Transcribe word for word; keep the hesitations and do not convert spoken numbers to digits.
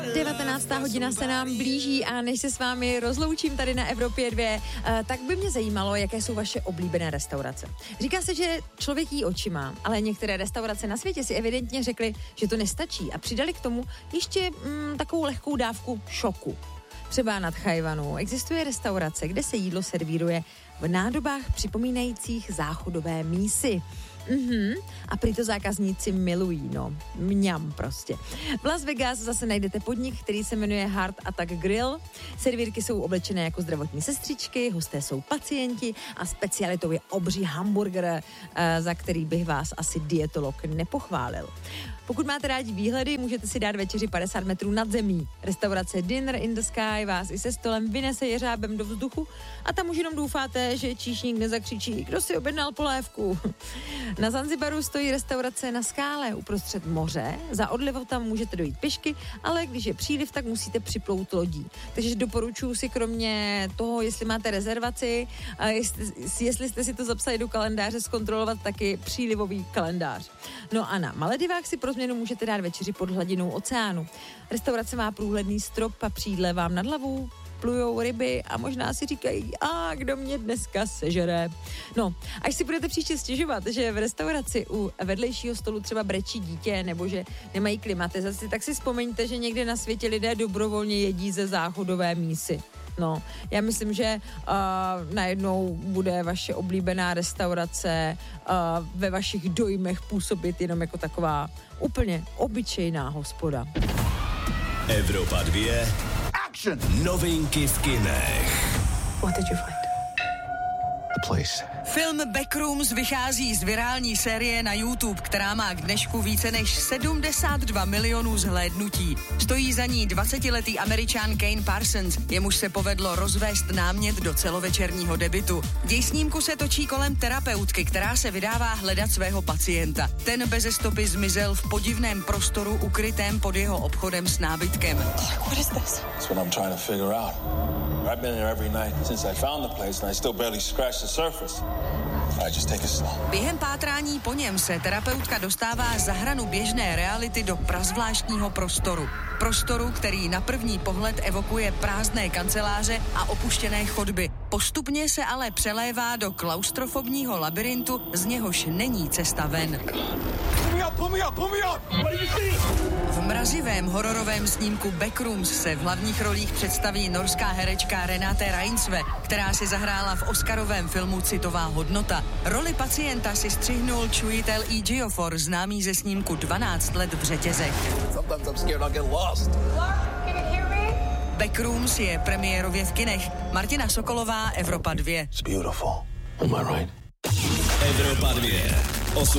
devatenáctá hodina se nám blíží a než se s vámi rozloučím tady na Evropě dvě, tak by mě zajímalo, jaké jsou vaše oblíbené restaurace. Říká se, že člověk jí očima, ale některé restaurace na světě si evidentně řekly, že to nestačí a přidali k tomu ještě mm, takovou lehkou dávku šoku. Třeba nad Chajvanu existuje restaurace, kde se jídlo servíruje v nádobách připomínajících záchodové mísy. Mhm. A prý to zákazníci milují, no. Mňam prostě. V Las Vegas zase najdete podnik, který se jmenuje Heart Attack Grill. Servírky jsou oblečené jako zdravotní sestřičky, hosté jsou pacienti a specialitou je obří hamburger, za který bych vás asi dietolog nepochválil. Pokud máte rádi výhledy, můžete si dát večeři padesát metrů nad zemí. Restaurace Dinner in the Sky vás i se stolem vynese jeřábem do vzduchu a tam už jenom doufáte, že číšník nezakřičí, kdo si objednal polévku. Na Zanzibaru stojí restaurace na skále uprostřed moře. Za odlivou tam můžete dojít pěšky, ale když je příliv, tak musíte připlout lodí. Takže doporučuji si kromě toho, jestli máte rezervaci, a jestli, jestli jste si to zapsali do kalendáře, zkontrolovat taky přílivový kalendář. No a na Maledivách si pro změnu můžete dát večeři pod hladinou oceánu. Restaurace má průhledný strop a při jídle vám nad hlavou plujou ryby a možná si říkají, a kdo mě dneska sežere. No, až si budete příště stěžovat, že v restauraci u vedlejšího stolu třeba brečí dítě nebo že nemají klimatizaci, tak si vzpomeňte, že někde na světě lidé dobrovolně jedí ze záchodové mísy. No, já myslím, že uh, najednou bude vaše oblíbená restaurace uh, ve vašich dojmech působit jenom jako taková úplně obyčejná hospoda. Evropa dvě. Action! Novinky v kinech. What did you find? The place. Film Backrooms vychází z virální série na YouTube, která má k dnešku více než sedmdesát dva milionů zhlédnutí. Stojí za ní dvacetiletý Američan Kane Parsons, jemuž se povedlo rozvést námět do celovečerního debutu. Děj snímku se točí kolem terapeutky, která se vydává hledat svého pacienta. Ten beze stopy zmizel v podivném prostoru ukrytém pod jeho obchodem s nábytkem. What is this? That's what I'm trying to figure out. I've been there every night since I found the place and I still barely scratched the surface. I just take it slow. Během pátrání po něm se terapeutka dostává za hranu běžné reality do prazvláštního prostoru. Prostoru, který na první pohled evokuje prázdné kanceláře a opuštěné chodby. Postupně se ale přelévá do klaustrofobního labirintu, z něhož není cesta ven. V mrazivém hororovém snímku Backrooms se v hlavních rolích představí norská herečka Renate Reinsve, která si zahrála v oscarovém filmu Citová hodnota. Roli pacienta si střihnul Chiwetel Ejiofor, známý ze snímku dvanáct let v řetězech. Backrooms je premiérově v kinech. Martina Sokolová, Evropa dvě. It's beautiful. Am I right? Evropa dvě.